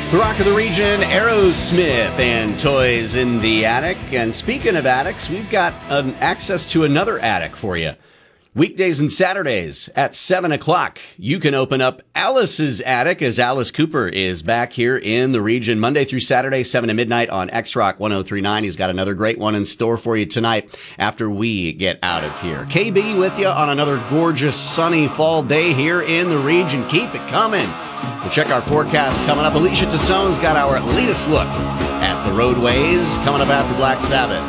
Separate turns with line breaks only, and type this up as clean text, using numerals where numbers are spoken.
The Rock of the Region, Aerosmith, and Toys in the Attic. And speaking of attics, we've got access to another attic for you. Weekdays and Saturdays at 7 o'clock, you can open up Alice's Attic as Alice Cooper is back here in the region Monday through Saturday, 7 to midnight on X-Rock 103.9. He's got another great one in store for you tonight after we get out of here. KB with you on another gorgeous sunny fall day here in the region. Keep it coming. We'll check our forecast coming up. Alicia Tassone's got our latest look at the roadways coming up after Black Sabbath.